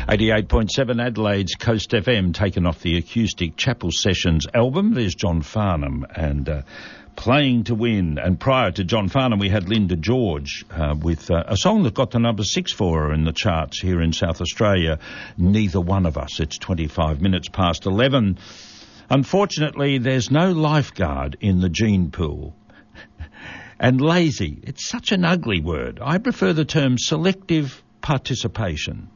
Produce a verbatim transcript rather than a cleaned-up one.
eighty-eight point seven Adelaide's Coast F M, taken off the Acoustic Chapel Sessions album. There's John Farnham and uh, Playing to Win. And prior to John Farnham, we had Linda George uh, with uh, a song that got to number six for her in the charts here in South Australia, Neither One of Us. It's twenty-five minutes past eleven. Unfortunately, there's no lifeguard in the gene pool. And lazy, it's such an ugly word. I prefer the term selective participation.